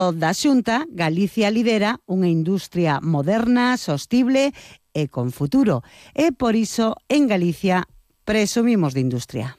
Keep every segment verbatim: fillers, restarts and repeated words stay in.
da Xunta, Galicia lidera unha industria moderna, sostible e con futuro. E por iso, en Galicia, presumimos de industria.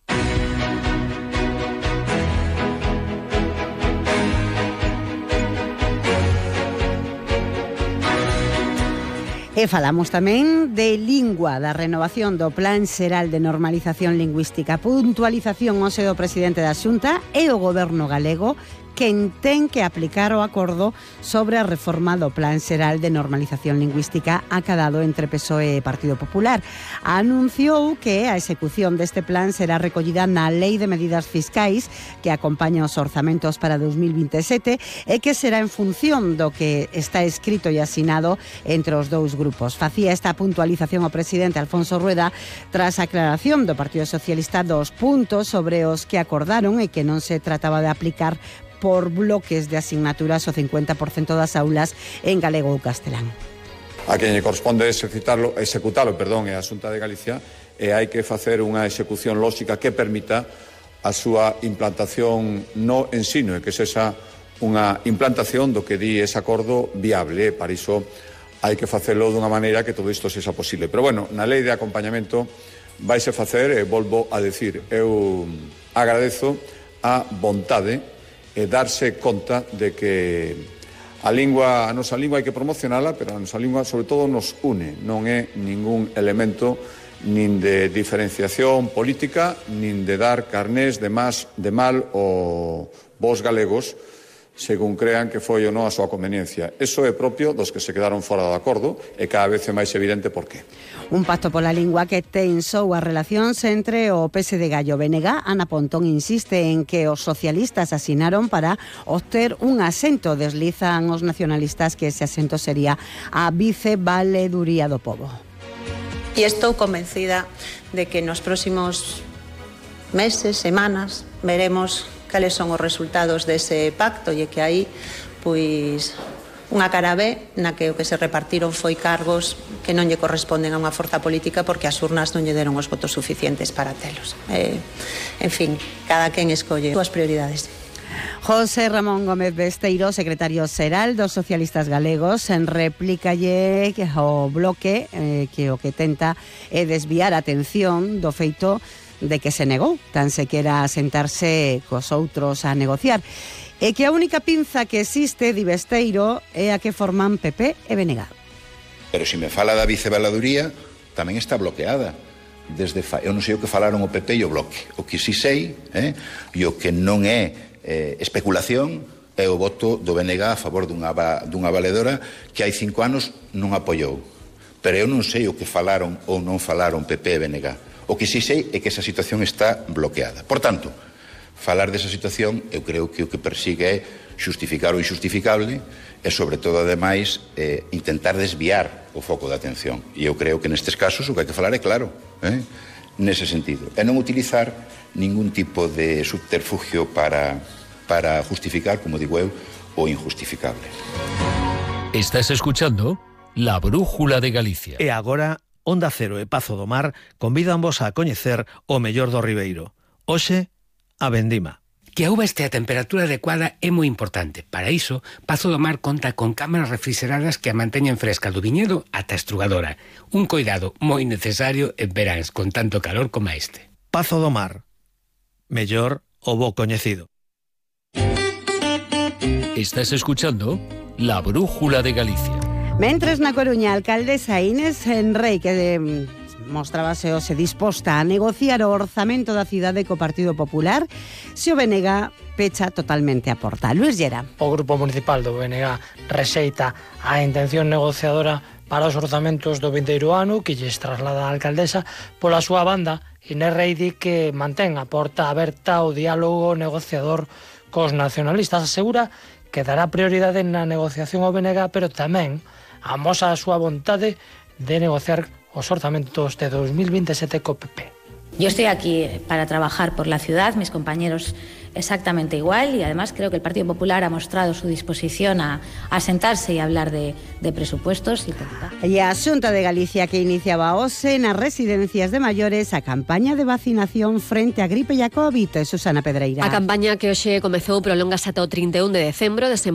E falamos tamén de lingua, da renovación do Plan Xeral de Normalización Lingüística, puntualización hoxe do presidente da Xunta e o goberno galego quen ten que aplicar o acordo sobre a reforma do Plan Xeral de Normalización Lingüística acadado entre P S O E e Partido Popular. Anunciou que a execución deste plan será recollida na Lei de Medidas Fiscais que acompaña os orzamentos para dos mil vinte e sete e que será en función do que está escrito e asinado entre os dous grupos. Facía esta puntualización o presidente Alfonso Rueda tras a aclaración do Partido Socialista dos puntos sobre os que acordaron e que non se trataba de aplicar por bloques de asignaturas o cincuenta por cento das aulas en galego ou castelán. A quen lle corresponde executalo, executalo perdón, é a Xunta de Galicia e hai que facer unha execución lóxica que permita a súa implantación no ensino e que sexa unha implantación do que di ese acordo viable. Para iso hai que facelo dunha maneira que todo isto sexa posible. Pero bueno, na lei de acompañamento vaise facer, e volvo a decir, eu agradezo a vontade e darse conta de que a lingua, a nosa lingua hai que promocionala, pero a nosa lingua sobre todo nos une, non é ningún elemento nin de diferenciación política, nin de dar carnés de más, de mal ou vos galegos, según crean que foi ou non a súa conveniencia. Eso é propio dos que se quedaron fora do acordo e cada vez é máis evidente por qué. Un pacto pola lingua que tensou as relacións entre o P S D e o B N G. Ana Pontón insiste en que os socialistas asinaron para obter un asento. Deslizan os nacionalistas que ese asento sería a vicevaleduría do pobo. E estou convencida de que nos próximos meses, semanas, veremos cales son os resultados dese pacto e que aí, pois, unha cara B na que o que se repartiron foi cargos que non lle corresponden a unha forza política porque as urnas non lle deron os votos suficientes para telos. Eh, en fin, cada quen escolle as súas prioridades. José Ramón Gómez Besteiro, secretario xeral dos socialistas galegos, en réplicalle ao bloque eh, que o que tenta é desviar a atención do feito de que se negou, tan sequera a sentarse cos outros a negociar. E que a única pinza que existe, di Besteiro, é a que forman P P e B N G. Pero se me fala da vicevaladuría, tamén está bloqueada. Desde fa... Eu non sei o que falaron o P P e o bloque. O que si sei, eh, e o que non é eh, especulación, é o voto do B N G a favor dunha, va... dunha valedora que hai cinco anos non apoiou. Pero eu non sei o que falaron ou non falaron P P e B N G. O que si sei é que esa situación está bloqueada. Por tanto, falar desa situación, eu creo que o que persigue é xustificar o injustificable e, sobre todo, ademais, eh, intentar desviar o foco de atención. E eu creo que nestes casos o que hai que falar é claro, eh, nese sentido. E non utilizar ningún tipo de subterfugio para, para justificar, como digo eu, o injustificable. Estás escuchando La Brújula de Galicia. E agora, Onda Cero e Pazo do Mar convídanvos a coñecer o mellor do Ribeiro. Hoxe, a vendima. Que a uva este a temperatura adecuada é moi importante. Para iso, Pazo do Mar conta con cámaras refrigeradas que a manteñen fresca do viñedo ata a estrugadora. Un coidado moi necesario en veráns con tanto calor como este. Pazo do Mar. Mellor o bo coñecido. Estás escuchando La Brújula de Galicia. Mentres na Coruña, a alcaldesa Inés Enrei, que de... mostrábase hoxe disposta a negociar o orzamento da cidade co Partido Popular, se o B N G pecha totalmente a porta. Luís Llera. O Grupo Municipal do B N G rexeita a intención negociadora para os orzamentos do vindeiro ano que lles traslada a alcaldesa. Pola súa banda, Inés Rei di que mantén a porta aberta ao diálogo negociador cos nacionalistas. Asegura que dará prioridade na negociación ao B N G, pero tamén amosa a súa vontade de negociar os orzamentos de dos mil veintisiete co P P. Yo estoy aquí para trabajar por la ciudad, mis compañeros exactamente igual, y además creo que el Partido Popular ha mostrado su disposición a, a sentarse y hablar de, de presupuestos. E a Xunta de Galicia que iniciaba hoxe nas residencias de maiores a campaña de vacinación frente á gripe e a COVID. Susana Pedreira. A campaña que hoxe comezou prolongase ata o trinta e un de decembro,